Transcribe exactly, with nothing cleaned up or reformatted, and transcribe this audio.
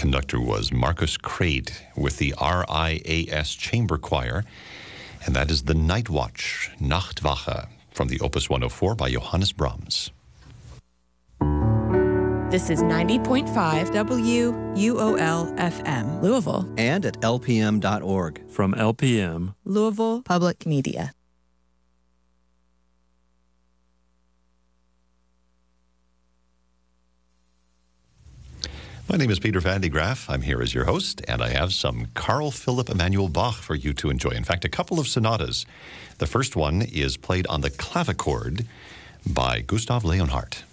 conductor was Marcus Crate with the R I A S Chamber Choir, and that is the Night Watch, Nachtwache, from the Opus one oh four by Johannes Brahms. This is ninety point five W U O L F M, Louisville. And at L P M dot org. From L P M, Louisville Public Media. My name is Peter Van de Graaf. I'm here as your host, and I have some Carl Philipp Emanuel Bach for you to enjoy. In fact, a couple of sonatas. The first one is played on the clavichord by Gustav Leonhardt.